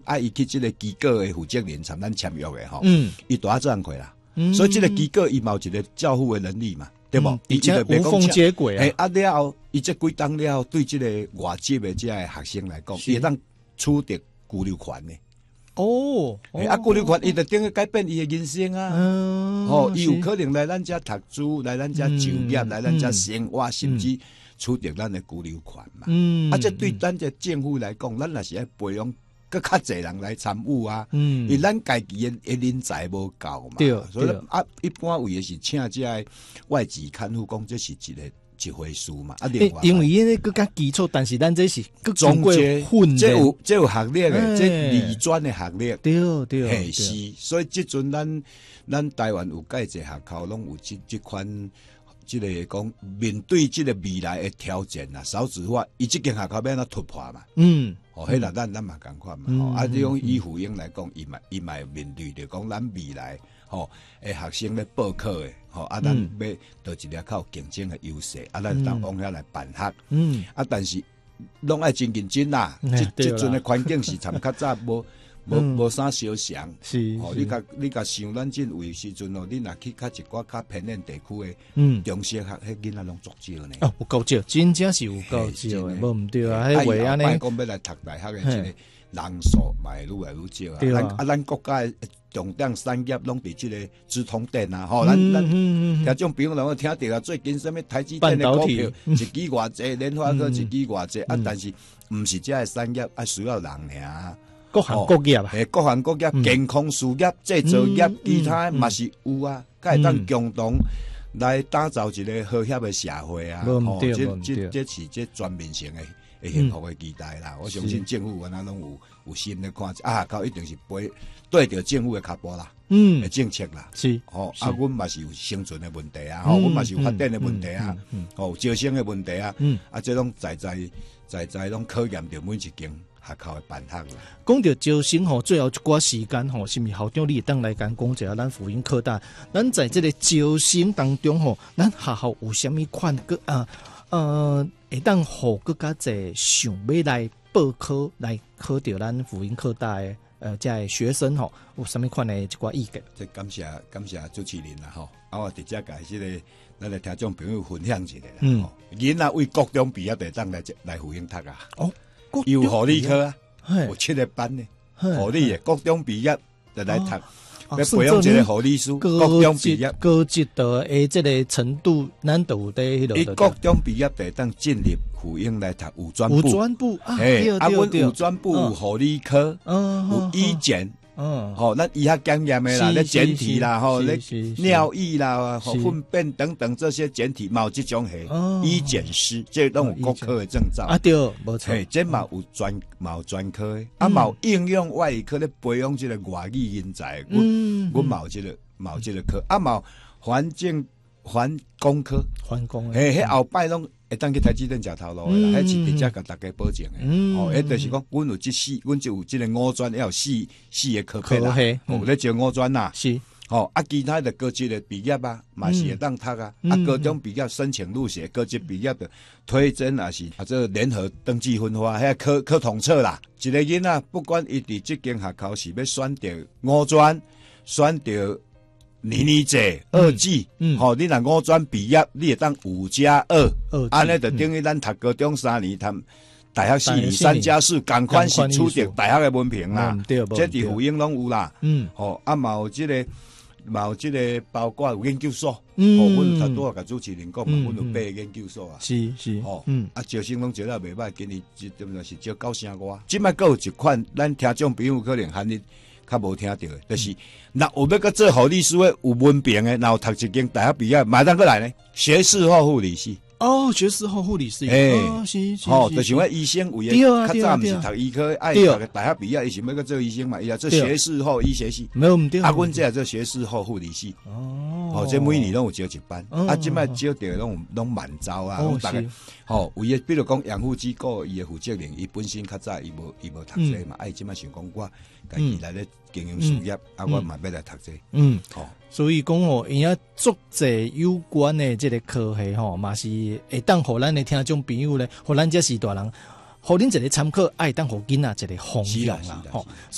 伊去这个机构的负责人参咱签约的吼，伊大做工课啦，所以这个机构伊嘛有一个教父的能力嘛，对不？ 伊就无缝接轨啊。 了后，伊这几档了后，对这个外籍的这个学生来讲，伊当取得居留权呢。居留权伊就等于改变伊的人生啊。伊有可能来咱遮读书，来咱遮就业，来咱遮生活，甚至取得咱的居留权嘛。这对咱这政府来讲，咱也是要培养更较侪人来参与啊。因为咱家己的人才无够嘛。所以一般为的是请这外籍看护工，这是一回事嘛。 因为因为更加基础，但是咱这是总结混这有学历的，这理专的学历。 对， 是。所以即阵咱台湾有介济学校拢有这款。这个讲面对这个未来的挑战啊，少子化，伊这间学校要怎突破嘛？迄个咱嘛共款嘛。这种以辅英来讲，伊嘛面对着讲咱未来诶学生咧报考诶，咱要到一个较竞争的优势，咱当往遐来办学。但是拢爱真认真啦。这阵的环境是参较早无啥相像， 是你甲想咱这位时阵你若去较一寡较偏远地区的中小学，迄囡仔拢足少呢。 有够少，真正是有够少的，无毋对啊。迄位安尼， 讲要来读大学的这个人数嘛会愈来愈少啊。咱国家的重点产业拢伫这个资通电啊，咱听种朋友拢听到啊，最近什么台积电的股票一支偌济，联发科一支偌济但是毋是这个产业需要人尔。 各行各业啊， 各行各业，健康事业、制造业，其他嘛是有啊，才会当共同来打造一个和谐的社会啊。这是这全面性的幸福的期待啦。我相信政府原来拢有心咧看，靠一定是对着政府的脚步啦，政策啦。 是阮嘛是有生存的问题啊，阮嘛是有发展的问题啊，招生的问题啊，这种在拢考验着每一间学校的办学啦。 讲到招生最后一寡时间是毋是校长你会当来讲一下咱辅英科大，咱在这个招生当中咱学校有啥物款会当互更加侪想要来报考来考到咱辅英科大的这学生有啥物款的一寡意见？ 这感谢主持人啦我直接甲这个咱来听众朋友分享一下啦。囡仔为高中毕业就当来辅英读啊。有护理科啊，有7个班呢。护理的高中毕业就来读，要培养一个护理师。高中毕业高级的这个程度难度的迄伊高中毕业就当进入辅英来读五专部。 阮五专部有护理科，有医检。咱医学经验的啦，咧检体啦，咧尿液啦，粪便等等这些检体，嘛有这种系医检师，这都有国科的证照啊，对，没错， 这嘛有专科的，嘛有应用外语科咧培养这个外语人才，我嘛有这个科，嘛有环工科，迄后摆拢会当去台积电食头路的啦，迄是直接甲大家保证的。迄就是讲，阮有阮就有这个五专，要有四个科系啦，咧招五专啦。 是， 其他的高级的毕业啊，嘛是会当读啊。高中毕业申请入学，高级毕业的推甄也是这联合登记分发，迄科统测啦。一个囡仔，不管伊伫这间学校是要选择五专，选择年制2技，你若五专毕业，你会当5+2，安尼就等于咱读高中3年，读大学4年，3+4，同款是取得大学的文凭啦。这伫辅英拢有啦。嘛有这个包括有研究所，阮头拄甲主持人讲嘛，阮有8个研究所啊。 是， 招生拢招了袂歹，今年是招9成外。即摆还有一款，咱听众朋友可能喊你较无听到的，就是若有要搁做护理师的，有文凭的，然后读一间大学毕业，马上过来呢，学士后护理系。 学士后护理师。是。 就像医生有诶，较早毋是读医科，爱读个大学毕业，伊想要搁做医生嘛，伊也做学士后医学系。 没有毋对。 阮这也做学士后护理系。这每年拢有招一班，即摆招着拢满招啊，大概。有诶，比如讲养护机构，伊诶负责人，伊本身较早伊无读册嘛，即摆想讲我家己来咧经营事业，我嘛要来读册。 所以讲因啊足侪有关的这个科系嘛是会当互咱的听众朋友咧，互咱这时大人，互恁一个参考，爱当互囡仔一个方向啦。